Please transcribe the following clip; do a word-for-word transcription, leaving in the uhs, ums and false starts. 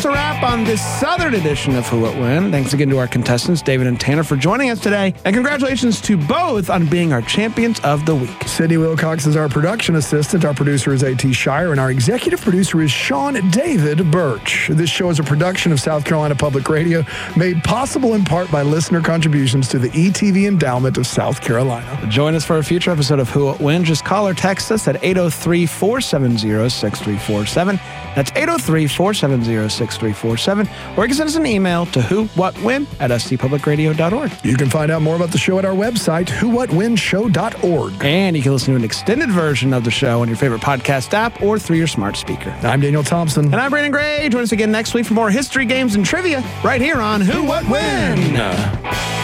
that's a wrap on this Southern edition of Who What When. Thanks again to our contestants, David and Tanner, for joining us today. And congratulations to both on being our champions of the week. Sydney Wilcox is our production assistant. Our producer is A T Shire, and our executive producer is Sean David Birch. This show is a production of South Carolina Public Radio, made possible in part by listener contributions to the E T V Endowment of South Carolina. Join us for a future episode of Who What When. Just call or text us at eight oh three, four seven oh, six three four seven. That's eight oh three, four seven oh, six three four seven. Or you can send us an email to who what when at s c public radio dot org. You can find out more about the show at our website, who what when show dot org. And you can listen to an extended version of the show on your favorite podcast app or through your smart speaker. I'm Daniel Thompson. And I'm Brandon Gray. Join us again next week for more history, games, and trivia right here on Who What When.